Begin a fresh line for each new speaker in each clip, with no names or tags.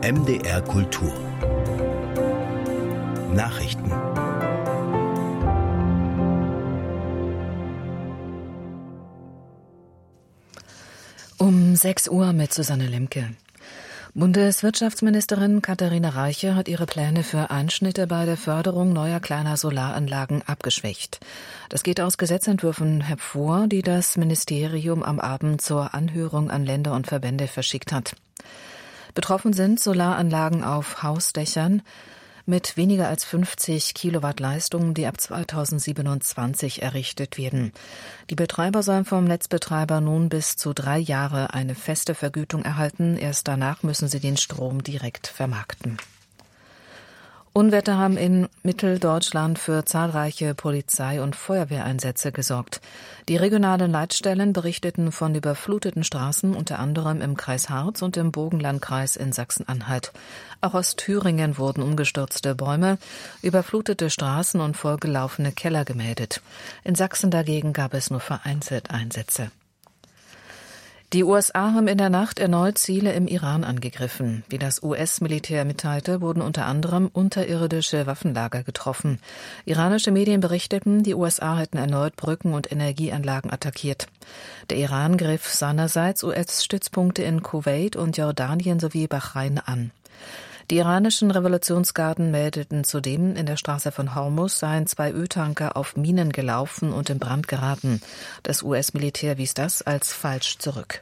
MDR Kultur Nachrichten.
Um 6 Uhr mit Susanne Lemke. Bundeswirtschaftsministerin Katharina Reiche hat ihre Pläne für Einschnitte bei der Förderung neuer kleiner Solaranlagen abgeschwächt. Das geht aus Gesetzentwürfen hervor, die das Ministerium am Abend zur Anhörung an Länder und Verbände verschickt hat. Betroffen sind Solaranlagen auf Hausdächern mit weniger als 50 Kilowatt Leistung, die ab 2027 errichtet werden. Die Betreiber sollen vom Netzbetreiber nun bis zu 3 Jahre eine feste Vergütung erhalten. Erst danach müssen sie den Strom direkt vermarkten. Unwetter haben in Mitteldeutschland für zahlreiche Polizei- und Feuerwehreinsätze gesorgt. Die regionalen Leitstellen berichteten von überfluteten Straßen, unter anderem im Kreis Harz und im Burgenlandkreis in Sachsen-Anhalt. Auch aus Thüringen wurden umgestürzte Bäume, überflutete Straßen und vollgelaufene Keller gemeldet. In Sachsen dagegen gab es nur vereinzelt Einsätze. Die USA haben in der Nacht erneut Ziele im Iran angegriffen. Wie das US-Militär mitteilte, wurden unter anderem unterirdische Waffenlager getroffen. Iranische Medien berichteten, die USA hätten erneut Brücken und Energieanlagen attackiert. Der Iran griff seinerseits US-Stützpunkte in Kuwait und Jordanien sowie Bahrain an. Die iranischen Revolutionsgarden meldeten zudem, in der Straße von Hormuz seien 2 Öltanker auf Minen gelaufen und in Brand geraten. Das US-Militär wies das als falsch zurück.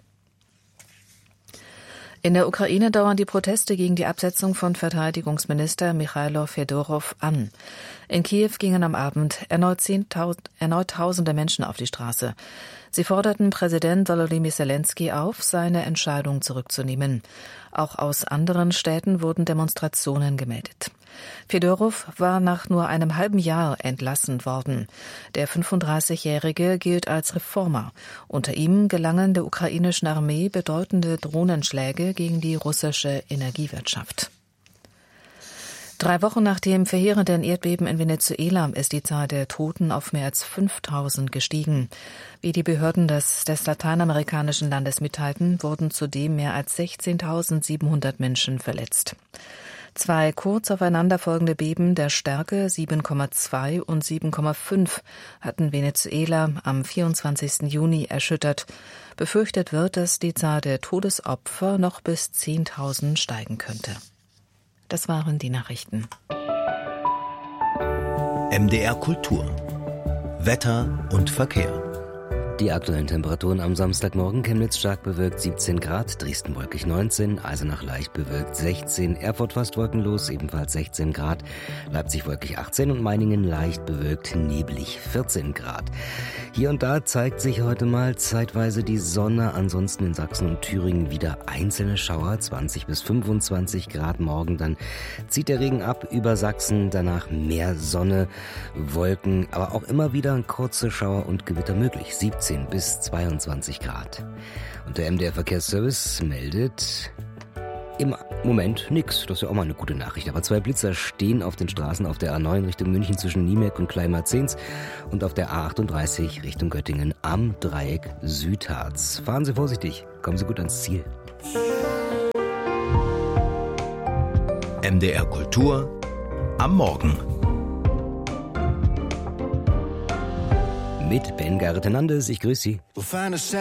In der Ukraine dauern die Proteste gegen die Absetzung von Verteidigungsminister Michailo Fedorow an. In Kiew gingen am Abend erneut tausende Menschen auf die Straße. Sie forderten Präsident Volodymyr Zelensky auf, seine Entscheidung zurückzunehmen. Auch aus anderen Städten wurden Demonstrationen gemeldet. Fedorow war nach nur einem halben Jahr entlassen worden. Der 35-Jährige gilt als Reformer. Unter ihm gelangen der ukrainischen Armee bedeutende Drohnenschläge gegen die russische Energiewirtschaft. 3 Wochen nach dem verheerenden Erdbeben in Venezuela ist die Zahl der Toten auf mehr als 5.000 gestiegen. Wie die Behörden des lateinamerikanischen Landes mitteilten, wurden zudem mehr als 16.700 Menschen verletzt. 2 kurz aufeinanderfolgende Beben der Stärke 7,2 und 7,5 hatten Venezuela am 24. Juni erschüttert. Befürchtet wird, dass die Zahl der Todesopfer noch bis 10.000 steigen könnte. Das waren die Nachrichten.
MDR Kultur Wetter und Verkehr.
Die aktuellen Temperaturen am Samstagmorgen: Chemnitz stark bewölkt 17 Grad, Dresden wolkig 19, Eisenach leicht bewölkt 16, Erfurt fast wolkenlos ebenfalls 16 Grad, Leipzig wolkig 18 und Meiningen leicht bewölkt neblig 14 Grad. Hier und da zeigt sich heute mal zeitweise die Sonne, ansonsten in Sachsen und Thüringen wieder einzelne Schauer, 20 bis 25 Grad morgen, dann zieht der Regen ab über Sachsen, danach mehr Sonne, Wolken, aber auch immer wieder kurze Schauer und Gewitter möglich, 17 bis 22 Grad. Und der MDR Verkehrsservice meldet im Moment nix. Das ist ja auch mal eine gute Nachricht. Aber 2 Blitzer stehen auf den Straßen auf der A9 Richtung München zwischen Niemek und Kleinmarzens und auf der A38 Richtung Göttingen am Dreieck Südharz. Fahren Sie vorsichtig, kommen Sie gut ans Ziel.
MDR Kultur am Morgen.
Mit Ben Garret Hernandez, ich grüße Sie.